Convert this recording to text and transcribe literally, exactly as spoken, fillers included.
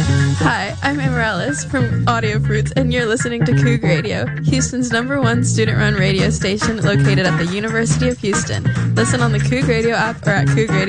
Hi, I'm Amaryllis from Audio Fruits, and you're listening to Coug Radio, Houston's number one student-run radio station located at the University of Houston. Listen on the Coug Radio app or at coug radio